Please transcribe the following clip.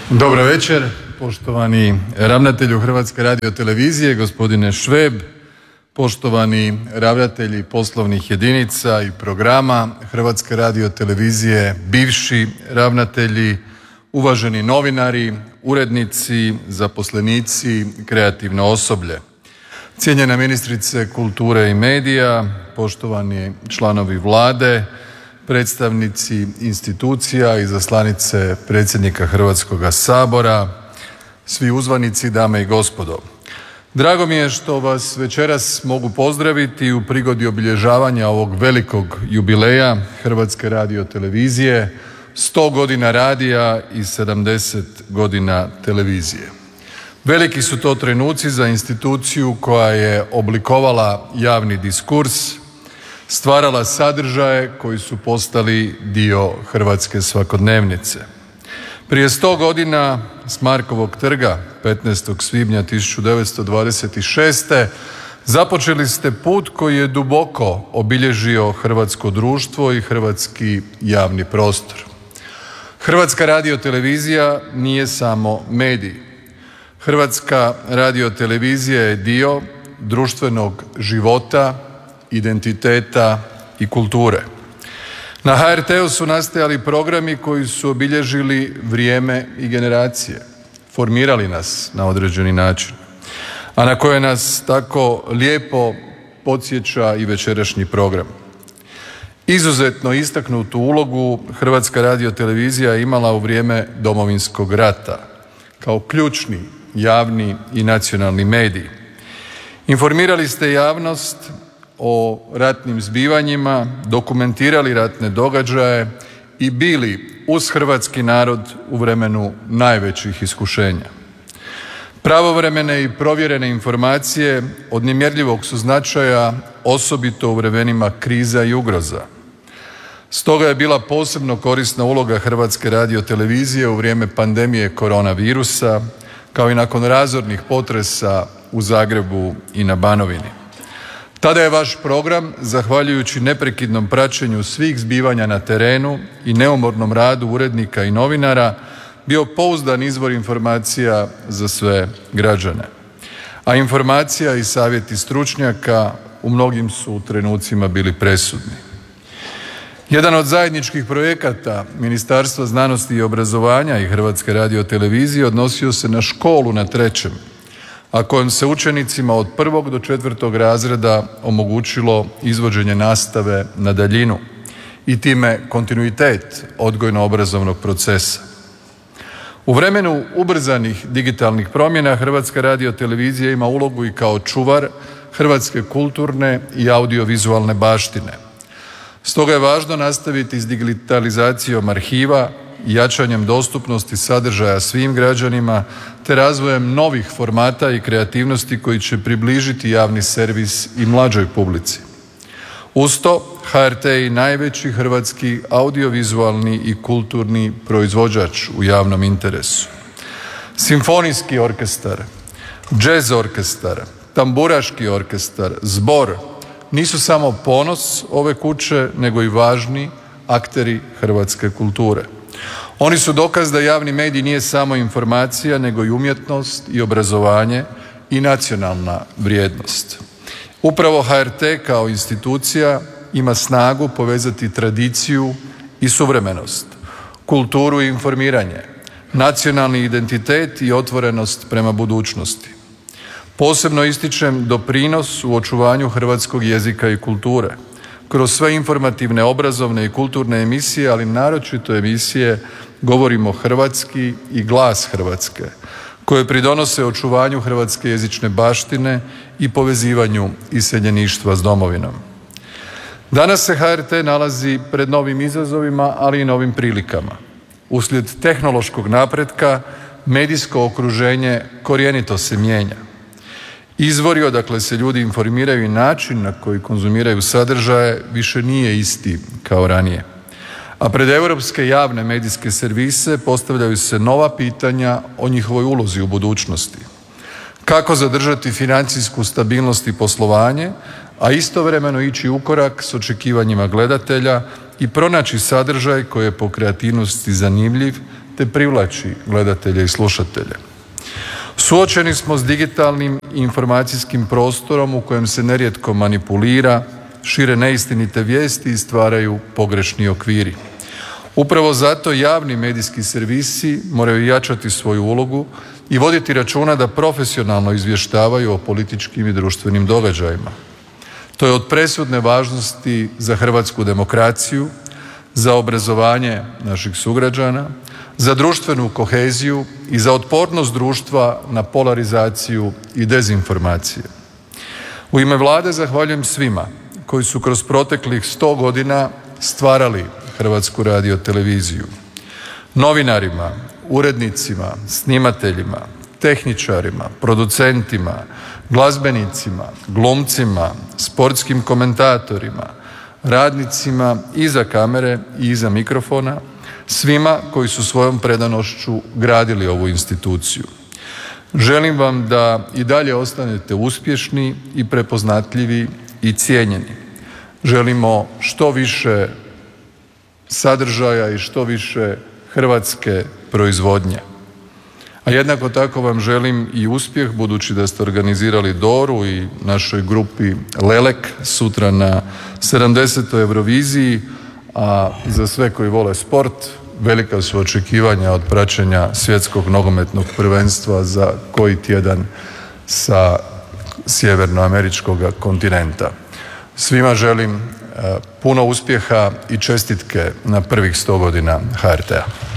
Dobro večer, poštovani ravnatelju Hrvatske radiotelevizije, gospodine Šveb, poštovani ravnatelji poslovnih jedinica i programa Hrvatske radiotelevizije, bivši ravnatelji, uvaženi novinari, urednici, zaposlenici, kreativno osoblje. Cijenjena ministrice kulture i medija, poštovani članovi Vlade, predstavnici institucija, izaslanice predsjednika Hrvatskoga sabora, svi uzvanici, dame i gospodo. Drago mi je što vas večeras mogu pozdraviti u prigodi obilježavanja ovog velikog jubileja Hrvatske radiotelevizije, 100 godina radija i 70 godina televizije. Veliki su to trenuci za instituciju koja je oblikovala javni diskurs, stvarala sadržaje koji su postali dio hrvatske svakodnevnice. Prije 100 godina s Markovog trga, 15. svibnja 1926. započeli ste put koji je duboko obilježio hrvatsko društvo i hrvatski javni prostor. Hrvatska radiotelevizija nije samo medij. Hrvatska radiotelevizija je dio društvenog života, identiteta i kulture. Na HRT-u su nastajali programi koji su obilježili vrijeme i generacije, formirali nas na određeni način, a na koje nas tako lijepo podsjeća i večerašnji program. Izuzetno istaknutu ulogu Hrvatska radiotelevizija imala u vrijeme Domovinskog rata, kao ključni javni i nacionalni medij. Informirali ste javnost o ratnim zbivanjima, dokumentirali ratne događaje i bili uz hrvatski narod u vremenu najvećih iskušenja. Pravovremene i provjerene informacije od nemjerljivog su značaja, osobito u vremenima kriza i ugroza. Stoga je bila posebno korisna uloga Hrvatske radiotelevizije u vrijeme pandemije koronavirusa, kao i nakon razornih potresa u Zagrebu i na Banovini. Tada je vaš program, zahvaljujući neprekidnom praćenju svih zbivanja na terenu i neumornom radu urednika i novinara, bio pouzdan izvor informacija za sve građane. A informacija i savjeti stručnjaka u mnogim su trenucima bili presudni. Jedan od zajedničkih projekata Ministarstva znanosti i obrazovanja i Hrvatske radiotelevizije odnosio se na školu na Trećem, a kojom se učenicima od 1. do 4. razreda omogućilo izvođenje nastave na daljinu i time kontinuitet odgojno-obrazovnog procesa. U vremenu ubrzanih digitalnih promjena Hrvatska radiotelevizija ima ulogu i kao čuvar hrvatske kulturne i audiovizualne baštine. Stoga je važno nastaviti s digitalizacijom arhiva, jačanjem dostupnosti sadržaja svim građanima te razvojem novih formata i kreativnosti koji će približiti javni servis i mlađoj publici. Uz to, HRT je i najveći hrvatski audiovizualni i kulturni proizvođač u javnom interesu. Simfonijski orkestar, džez orkestar, tamburaški orkestar, zbor nisu samo ponos ove kuće, nego i važni akteri hrvatske kulture. Oni su dokaz da javni medij nije samo informacija, nego i umjetnost i obrazovanje i nacionalna vrijednost. Upravo HRT kao institucija ima snagu povezati tradiciju i suvremenost, kulturu i informiranje, nacionalni identitet i otvorenost prema budućnosti. Posebno ističem doprinos u očuvanju hrvatskog jezika i kulture kroz sve informativne, obrazovne i kulturne emisije, ali naročito emisije Govorimo hrvatski i Glas Hrvatske, koje pridonose očuvanju hrvatske jezične baštine i povezivanju iseljeništva s domovinom. Danas se HRT nalazi pred novim izazovima, ali i novim prilikama. Uslijed tehnološkog napretka, medijsko okruženje korjenito se mijenja. Izvori odakle se ljudi informiraju i način na koji konzumiraju sadržaje više nije isti kao ranije. A pred europske javne medijske servise postavljaju se nova pitanja o njihovoj ulozi u budućnosti. Kako zadržati financijsku stabilnost i poslovanje, a istovremeno ići u korak s očekivanjima gledatelja i pronaći sadržaj koji je po kreativnosti zanimljiv te privlači gledatelje i slušatelje. Suočeni smo s digitalnim i informacijskim prostorom u kojem se nerijetko manipulira, šire neistinite vijesti i stvaraju pogrešni okviri. Upravo zato javni medijski servisi moraju jačati svoju ulogu i voditi računa da profesionalno izvještavaju o političkim i društvenim događajima. To je od presudne važnosti za hrvatsku demokraciju, za obrazovanje naših sugrađana, za društvenu koheziju i za otpornost društva na polarizaciju i dezinformacije. U ime Vlade zahvaljujem svima koji su kroz proteklih 100 godina stvarali Hrvatsku radioteleviziju. Novinarima, urednicima, snimateljima, tehničarima, producentima, glazbenicima, glumcima, sportskim komentatorima, radnicima iza kamere i iza mikrofona, svima koji su svojom predanošću gradili ovu instituciju. Želim vam da i dalje ostanete uspješni i prepoznatljivi i cijenjeni. Želimo što više sadržaja i što više hrvatske proizvodnje. A jednako tako vam želim i uspjeh budući da ste organizirali Doru i našoj grupi Lelek sutra na 70. Euroviziji, a za sve koji vole sport velika su očekivanja od praćenja svjetskog nogometnog prvenstva za koji tjedan sa sjevernoameričkog kontinenta. Svima želim puno uspjeha i čestitke na prvih 100 godina HRT-a.